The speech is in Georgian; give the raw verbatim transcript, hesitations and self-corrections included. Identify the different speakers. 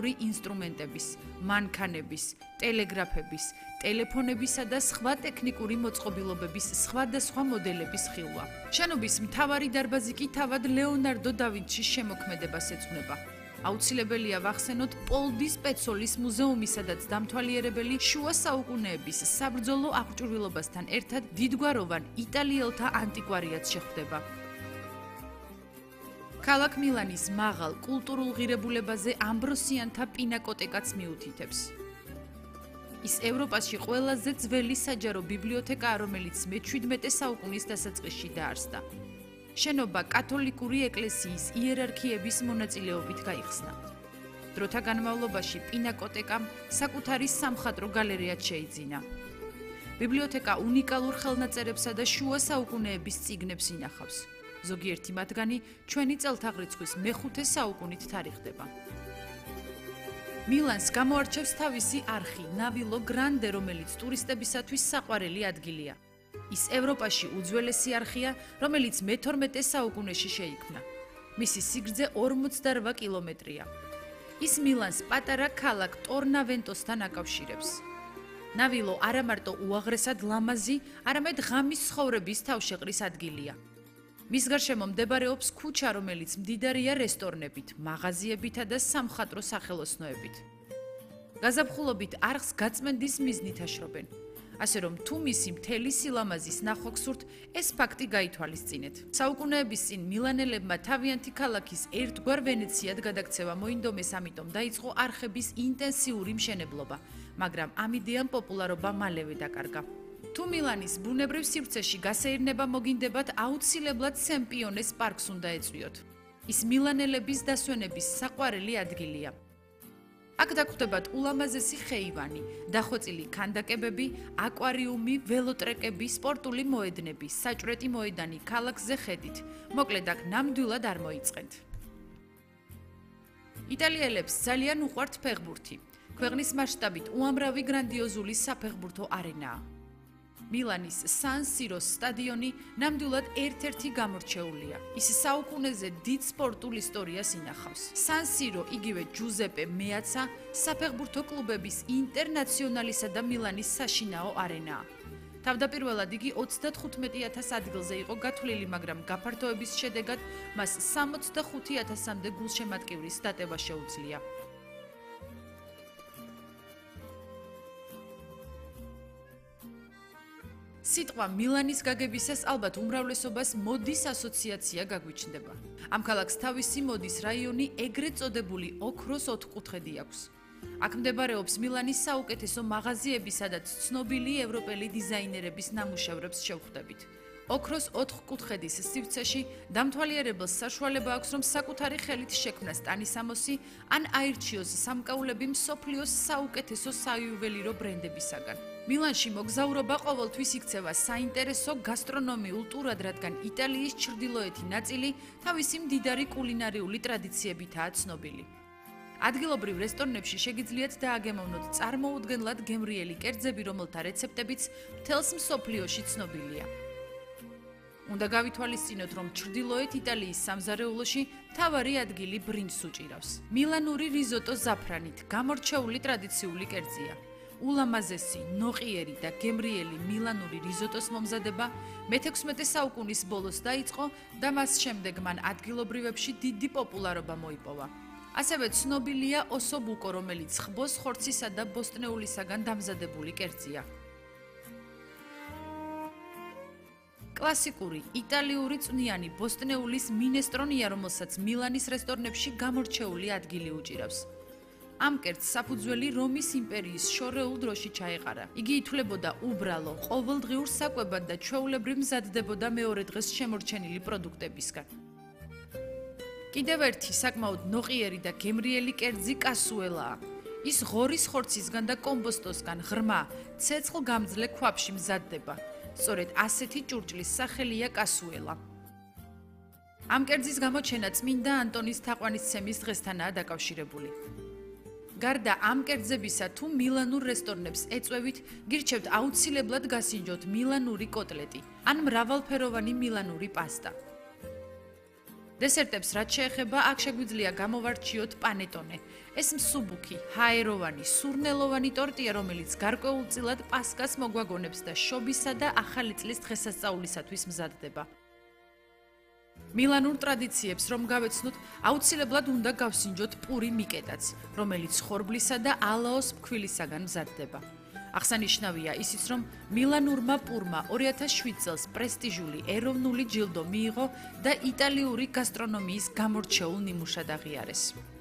Speaker 1: მუსიკალური ინსტრუმენტების, მანქანების, ტელეგრაფების, ტელეფონებისა და სხვა ტექნიკური მოწყობილობების სხვადასხვა მოდელების ხილვა. შენობის მთავარი დარბაზი კი თავად ლეონარდო და ვინჩის შემოქმედებას ეძღვნება. აუცილებელია ვახსენოთ პოლ დი სპეცოლის მუზეუმის, სადაც დამთვალიერებელი შუა საუკუნეების საბრძოლო აღჭურვილობასთან ერთად დიდგვაროვან იტალიელთა ანტიკვარიატს შეხვდება. ქალაქ მილანის მაღალ კულტურულ ღირებულებაზე ამბროსიანთა პინაკოტეკაც მიუთითებს. ის ევროპაში ყველაზე ძველი საჯარო ბიბლიოთეკაა, რომელიც მეჩვიდმეტე საუკუნის დასაწყისში დაარსდა. შენობა კათოლიკური ეკლესიის იერარქიების მონაწილეობით გაიხსნა. დროთა განმავლობაში პინაკოტეკამ საკუთარი სამხატვრო გალერეაც შეიძინა. ბიბლიოთეკა უნიკალურ ხელნაწერებსა და შუა საუკუნეების წიგნებს ინახავს. ზოგიერთი მათგანი ჩვენი წელთაღრიცხვის მეხუთე საუკუნით თარიღდება. მილანს გამოარჩევს თავისი არხი ნავილო გრანდე, რომელიც ტურისტებისათვის საყვარელი ადგილია. ის ევროპაში უძველესი არხია, რომელიც მეთორმეტე საუკუნეში შეიქმნა. მისი სიგრძე ორმოცდარვა კილომეტრია. ის მილანს პატარა ქალაქ ტორნავენტოსთან აკავშირებს. ნავილო არა მარტო უაღრესად ლამაზი, არამედ ღამის ცხოვრების თავშეყრის ადგილია. მის გარშემო მდებარეობს ქუჩა, რომელიც მდიდარია რესტორნებით, მაღაზიებითა და სამხატვრო სახელოსნოებით. გაზაფხულობით არხს გაწმენდის მიზნით აშრობენ. ასე რომ თუ მისი მთელი სილამაზის ნახვა გსურთ, ეს ფაქტი გაითვალისწინეთ. საუკუნეების წინ მილანელებმა თავიანთი ქალაქის ერთგვარ ვენეციად გადაქცევა მოინდომეს, ამიტომ დაიწყო არხების ინტენსიური მშენებლობა, მაგრამ ამ იდეამ პოპულარობა მალევე დაკარგა. თუ მილანის ბუნებრივ სივრცეში გასეირნება მოგინდებათ, აუცილებლად სემპიონეს პარკს უნდა ეწვიოთ. ის მილანელების დასვენების საყვარელი ადგილია. აქ დაგხვდებათ ულამაზესი ხეივანი, დახვეწილი ქანდაკებები, აკვარიუმი, ველოტრეკები, სპორტული მოედნები, საჭვრეტი მოედანი ქალაქზე ხედით. მოკლედ აქ ნამდვილად არ მოიწყენთ. იტალიელებს ძალიან უყვართ ფეხბურთი. ქვეყნის მასშტაბით უამრავი გრანდიოზული საფეხბურთო არენაა. მილანის სან სიროს სტადიონი ნამდვილად ერთ-ერთი გამორჩეულია. ის საუკუნეზე დიდ სპორტულ ისტორიას ინახავს. სან სირო იგივე ჯუზეპე მეაცა საფეხბურთო კლუბების ინტერნაციონალისა და მილანის საშინაო არენაა. თავდაპირველად იგი ოცდათხუთმეტი ათას ადგილზე იყო გათვლილი, მაგრამ გაფართოების შედეგად მას სამოცდახუთი ათასამდე გულშემატკივრის დატევა შეუძლია. სიტყვა მილანის გაგებისას ალბათ უმრავლესობას მოდის ასოციაცია გაგვიჩნდება. ამ ქალაქს თავისი მოდის რაიონი, ეგრეთ წოდებული ოქროს ოთხკუთხედი აქვს. აქ მდებარეობს მილანის საუკეთესო მაღაზიები, სადაც ცნობილი ევროპელი დიზაინერების ნამუშევრებს შევხვდებით. ოქროს ოთხკუთხედის სივრცეში დამთვალიერებელს საშუალება აქვს, რომ საკუთარი ხელით შექმნას ტანისამოსი ან აირჩიოს სამკაულები მსოფლიოს საუკეთესო საიუველირო ბრენდებისაგან. მილანში მოგზაურობა ყოველთვის იქცევა საინტერესო გასტრონომიულ ტურად, რადგან იტალიის ჩრდილოეთი ნაწილი თავისი მდიდარი კულინარიული ტრადიციებითაა ცნობილი. ადგილობრივ რესტორნებში შეგიძლიათ დააგემოვნოთ წარმოუდგენლად გემრიელი კერძები, რომელთა რეცეპტებიც მთელს მსოფლიოში ცნობილია. უნდა გავითვალისწინოთ, რომ ჩრდილოეთ იტალიის სამზარეულოში მთავარი ადგილი ბრინჯს უჭირავს. მილანური რიზოტო ზაფრანით გამორჩეული ტრადიციული კერძია. ულამაზესი, ნოყიერი და გემრიელი მილანური რიზოტოს მომზადება მეთექვსმეტე საუკუნის ბოლოს დაიწყო და მას შემდეგ მან ადგილობრივებში დიდი პოპულარობა მოიპოვა. ასევე ცნობილია ოსობუკო, რომელიც ხბოს ხორცისა და ბოსტნეულისაგან დამზადებული კერძია. კლასიკური იტალიური წვნიანი ბოსტნეულის მინესტრონია, რომელსაც მილანის რესტორნებში გამორჩეული ადგილი უჭირავს. ამ კერძს საფუძველი რომის იმპერიის შორეულ დროში ჩაეყარა. იგი ითვლებოდა უბრალო, ყოველდღიურ საკვებად და ჩვეულებრივ მზადდებოდა მეორე დღეს შემორჩენილი პროდუქტებისგან. კიდევ ერთი საკმაოდ ნოყიერი და გემრიელი კერძი კასუელაა. ის ღორის ხორცისგან და კომბოსტოსგან ღრმა, ცეცხლგამძლე ქვაბში მზადდება. სწორედ ასეთი ჭურჭლის სახელია კასუელა. ამ კერძის გამოჩენა წმინდა ანტონის თაყვანისცემის დღესთანაა დაკავშირებული. გარდა ამ კერძებისა, თუ მილანურ რესტორნებს ეწვევით, გირჩევთ აუცილებლად გასინჯოთ მილანური კოტლეტი ან მრავალფეროვანი მილანური პასტა. დესერტებს რაც შეეხება, აქ შეგვიძლია გამოვარჩიოთ პანეტონე. ეს მსუბუქი, ჰაეროვანი, სურნელოვანი ტორტია, რომელიც გარკვეულწილად პასკას მოგვაგონებს და შობისა და ახალი წლის დღესასწაულისათვის მზადდება. მილანურ ტრადიციებს რომ გავეცნოთ, აუცილებლად უნდა გავსინჯოთ პური მიკეტაც, რომელიც ხორბლისა და ალაოს ფქვილისაგან მზადდება. აღსანიშნავია ისიც, რომ მილანურმა პურმა ორი ათას შვიდ წელს პრესტიჟული ეროვნული ჯილდო მიიღო და იტალიური გასტრონომიის გამორჩეულ ნიმუშად აღიარეს.